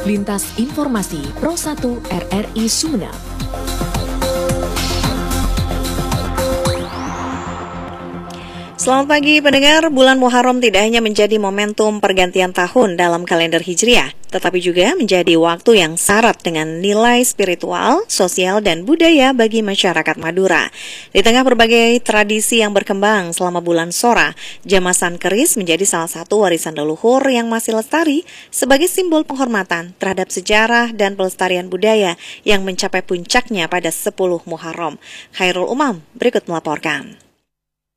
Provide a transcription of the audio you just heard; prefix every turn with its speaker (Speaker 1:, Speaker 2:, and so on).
Speaker 1: Lintas Informasi Pro 1 RRI Sumeneb.
Speaker 2: Selamat pagi pendengar, bulan Muharram tidak hanya menjadi momentum pergantian tahun dalam kalender Hijriah, tetapi juga menjadi waktu yang syarat dengan nilai spiritual, sosial, dan budaya bagi masyarakat Madura. Di tengah berbagai tradisi yang berkembang selama bulan Sora, jamasan keris menjadi salah satu warisan leluhur yang masih lestari sebagai simbol penghormatan terhadap sejarah dan pelestarian budaya yang mencapai puncaknya pada 10 Muharram. Khairul Umam berikut melaporkan.